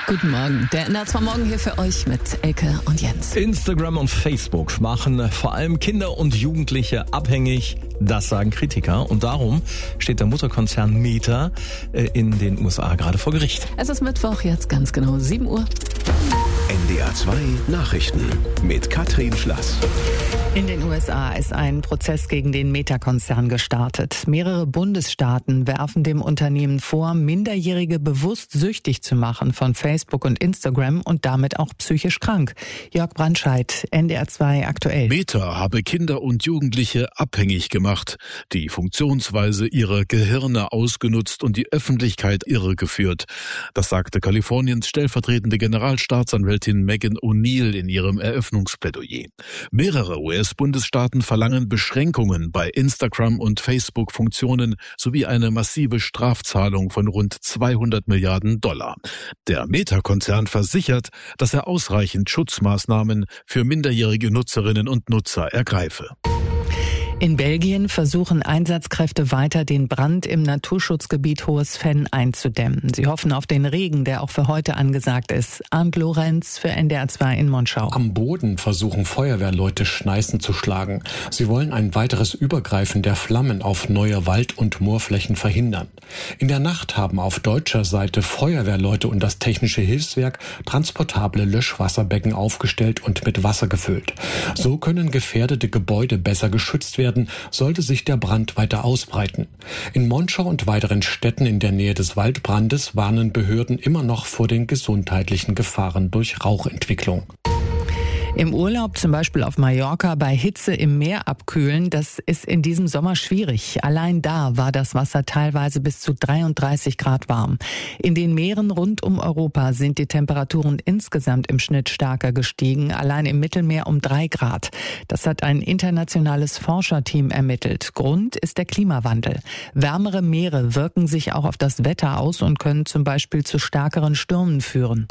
Guten Morgen. Der NDR2 Morgen hier für euch mit Elke und Jens. Instagram und Facebook machen vor allem Kinder und Jugendliche abhängig. Das sagen Kritiker. Und darum steht der Mutterkonzern Meta in den USA gerade vor Gericht. Es ist Mittwoch, jetzt ganz genau 7 Uhr. NDR2 Nachrichten mit Katrin Schlass. In den USA ist ein Prozess gegen den Meta-Konzern gestartet. Mehrere Bundesstaaten werfen dem Unternehmen vor, Minderjährige bewusst süchtig zu machen von Facebook und Instagram und damit auch psychisch krank. Jörg Brandscheid, NDR2 aktuell. Meta habe Kinder und Jugendliche abhängig gemacht, die Funktionsweise ihrer Gehirne ausgenutzt und die Öffentlichkeit irregeführt. Das sagte Kaliforniens stellvertretende Generalstaatsanwältin Megan O'Neill in ihrem Eröffnungsplädoyer. Mehrere US-Bundesstaaten verlangen Beschränkungen bei Instagram- und Facebook-Funktionen sowie eine massive Strafzahlung von rund $200 Milliarden. Der Meta-Konzern versichert, dass er ausreichend Schutzmaßnahmen für minderjährige Nutzerinnen und Nutzer ergreife. In Belgien versuchen Einsatzkräfte weiter, den Brand im Naturschutzgebiet Hohes Venn einzudämmen. Sie hoffen auf den Regen, der auch für heute angesagt ist. Arndt Lorenz für NDR2 in Monschau. Am Boden versuchen Feuerwehrleute Schneisen zu schlagen. Sie wollen ein weiteres Übergreifen der Flammen auf neue Wald- und Moorflächen verhindern. In der Nacht haben auf deutscher Seite Feuerwehrleute und das Technische Hilfswerk transportable Löschwasserbecken aufgestellt und mit Wasser gefüllt. So können gefährdete Gebäude besser geschützt werden, sollte sich der Brand weiter ausbreiten. In Monschau und weiteren Städten in der Nähe des Waldbrandes warnen Behörden immer noch vor den gesundheitlichen Gefahren durch Rauchentwicklung. Im Urlaub, zum Beispiel auf Mallorca, bei Hitze im Meer abkühlen, das ist in diesem Sommer schwierig. Allein da war das Wasser teilweise bis zu 33 Grad warm. In den Meeren rund um Europa sind die Temperaturen insgesamt im Schnitt stärker gestiegen, allein im Mittelmeer um 3 Grad. Das hat ein internationales Forscherteam ermittelt. Grund ist der Klimawandel. Wärmere Meere wirken sich auch auf das Wetter aus und können zum Beispiel zu stärkeren Stürmen führen.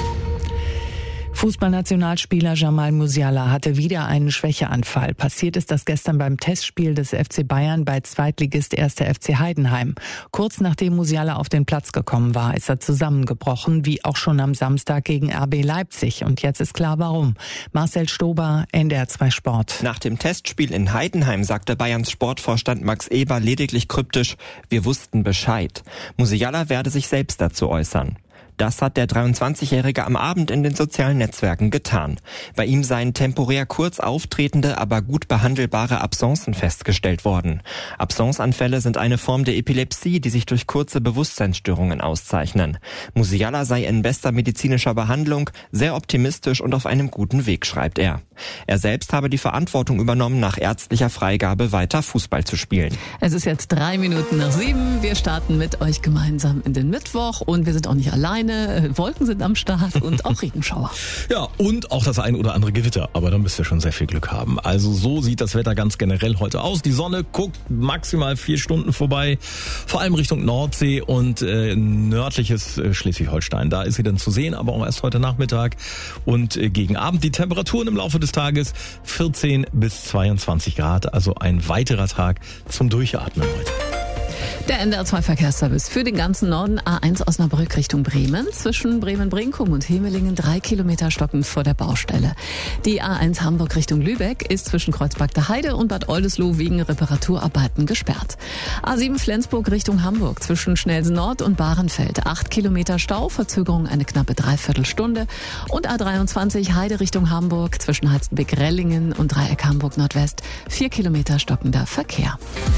Fußballnationalspieler Jamal Musiala hatte wieder einen Schwächeanfall. Passiert ist das gestern beim Testspiel des FC Bayern bei Zweitligist 1. FC Heidenheim. Kurz nachdem Musiala auf den Platz gekommen war, ist er zusammengebrochen, wie auch schon am Samstag gegen RB Leipzig. Und jetzt ist klar, warum. Marcel Stober, NDR2 Sport. Nach dem Testspiel in Heidenheim sagte Bayerns Sportvorstand Max Eber lediglich kryptisch: Wir wussten Bescheid. Musiala werde sich selbst dazu äußern. Das hat der 23-Jährige am Abend in den sozialen Netzwerken getan. Bei ihm seien temporär kurz auftretende, aber gut behandelbare Absencen festgestellt worden. Absenceanfälle sind eine Form der Epilepsie, die sich durch kurze Bewusstseinsstörungen auszeichnen. Musiala sei in bester medizinischer Behandlung, sehr optimistisch und auf einem guten Weg, schreibt er. Er selbst habe die Verantwortung übernommen, nach ärztlicher Freigabe weiter Fußball zu spielen. Es ist jetzt 3 Minuten nach 7. Wir starten mit euch gemeinsam in den Mittwoch und wir sind auch nicht alleine. Wolken sind am Start und auch Regenschauer. Ja, und auch das ein oder andere Gewitter. Aber da müsst ihr schon sehr viel Glück haben. Also so sieht das Wetter ganz generell heute aus. Die Sonne guckt maximal 4 Stunden vorbei. Vor allem Richtung Nordsee und nördliches Schleswig-Holstein. Da ist sie dann zu sehen, aber auch erst heute Nachmittag und gegen Abend. Die Temperaturen im Laufe des Tages 14 bis 22 Grad. Also ein weiterer Tag zum Durchatmen heute. Der NDR2 Verkehrsservice für den ganzen Norden. A1 Osnabrück Richtung Bremen. Zwischen Bremen-Brinkum und Hemelingen 3 Kilometer stockend vor der Baustelle. Die A1 Hamburg Richtung Lübeck ist zwischen Kreuzberg der Heide und Bad Oldesloe wegen Reparaturarbeiten gesperrt. A7 Flensburg Richtung Hamburg zwischen Schnelsen Nord und Bahrenfeld 8 Kilometer Stau, Verzögerung eine knappe Dreiviertelstunde. Und A23 Heide Richtung Hamburg zwischen Halstenbeck-Rellingen und Dreieck Hamburg Nordwest 4 Kilometer stockender Verkehr.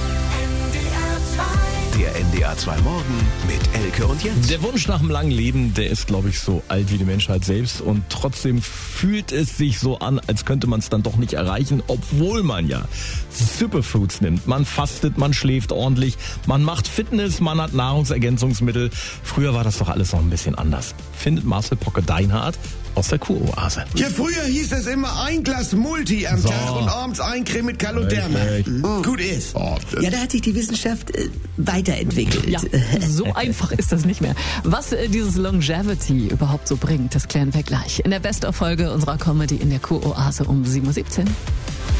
Der NDR2 Morgen mit Elke und Jens. Der Wunsch nach einem langen Leben, der ist, glaube ich, so alt wie die Menschheit selbst. Und trotzdem fühlt es sich so an, als könnte man es dann doch nicht erreichen, obwohl man ja Superfoods nimmt. Man fastet, man schläft ordentlich, man macht Fitness, man hat Nahrungsergänzungsmittel. Früher war das doch alles noch ein bisschen anders. Findet Marcel Pocke-Deinhardt aus der Kuroase. Ja, früher hieß es immer ein Glas Multi am Tag und abends ein Creme mit Caloderma. Gut ist. Ja, da hat sich die Wissenschaft weiterentwickelt. Ja, so einfach ist das nicht mehr. Was dieses Longevity überhaupt so bringt, das klären wir gleich in der Best-of-Folge unserer Comedy in der Kuroase um 7:17 Uhr.